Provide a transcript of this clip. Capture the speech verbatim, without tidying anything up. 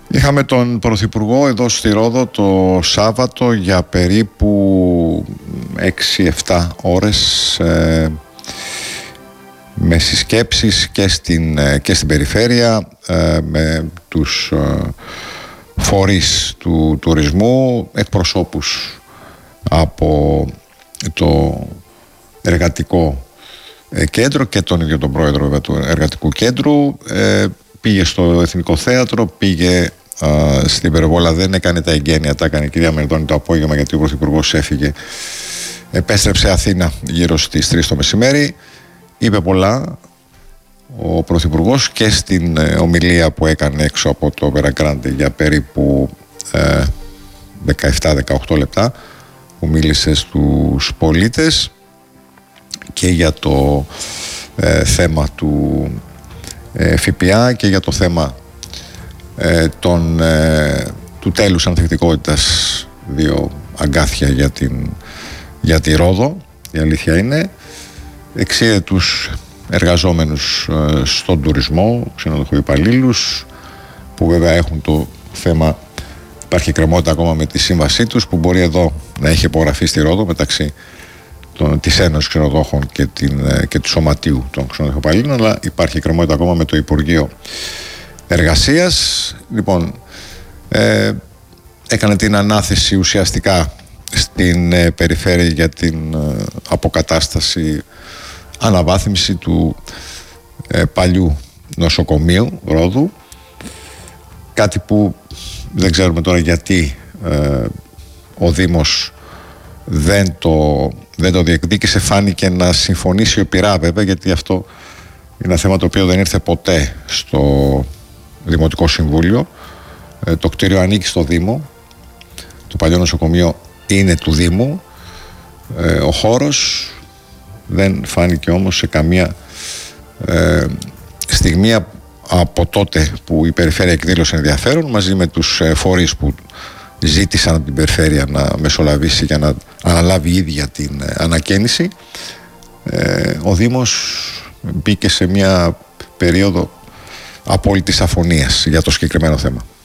Είχαμε τον Πρωθυπουργό εδώ στη Ρόδο το Σάββατο για περίπου έξι εφτά ώρες ε, με συσκέψεις και στην, και στην περιφέρεια ε, με τους ε, φορείς του τουρισμού, εκπροσώπους από το εργατικό κέντρο και τον ίδιο τον πρόεδρο του εργατικού κέντρου. ε, Πήγε στο Εθνικό Θέατρο, πήγε α, στην Περβόλα, δεν έκανε τα εγγένεια, τα έκανε η κυρία Μερδόνη το απόγευμα γιατί ο Πρωθυπουργός έφυγε. Επέστρεψε Αθήνα γύρω στις τρεις το μεσημέρι. Είπε πολλά ο Πρωθυπουργός και στην ε, ομιλία που έκανε έξω από το Βεραγκράντε για περίπου ε, δεκαεπτά δεκαοκτώ λεπτά, που μίλησε στους πολίτες και για το ε, θέμα του ΦΠΑ και για το θέμα ε, των, ε, του τέλους ανθεκτικότητας, δύο αγκάθια για, την, για τη Ρόδο. Η αλήθεια είναι εξήρε τους εργαζόμενους ε, στον τουρισμό, ξενοδοχοϊπαλλήλους, που βέβαια έχουν το θέμα, υπάρχει κρεμότητα ακόμα με τη σύμβασή τους, που μπορεί εδώ να έχει υπογραφεί στη Ρόδο μεταξύ Των, της Ένωσης Ξενοδόχων και, την, και του Σωματείου των Ξενοδοχοϊπαλλήλων, αλλά υπάρχει κρεμότητα ακόμα με το Υπουργείο Εργασίας. Λοιπόν, ε, έκανε την ανάθεση ουσιαστικά στην ε, περιφέρεια για την ε, αποκατάσταση, αναβάθμιση του ε, παλιού νοσοκομείου Ρόδου, κάτι που δεν ξέρουμε τώρα γιατί ε, ο Δήμος δεν το, δεν το διεκδίκησε. Φάνηκε να συμφωνήσει σιωπηρά βέβαια, γιατί αυτό είναι ένα θέμα το οποίο δεν ήρθε ποτέ στο Δημοτικό Συμβούλιο. ε, Το κτίριο ανήκει στο Δήμο, το παλιό νοσοκομείο είναι του Δήμου. ε, Ο χώρος δεν φάνηκε όμως σε καμία ε, στιγμή από τότε που η περιφέρεια εκδήλωσε ενδιαφέρον, μαζί με τους ε, φορείς που ζήτησαν από την περιφέρεια να μεσολαβήσει για να αναλάβει η ίδια την ανακαίνιση. ε, Ο Δήμος μπήκε σε μια περίοδο απόλυτης αφωνίας για το συγκεκριμένο θέμα.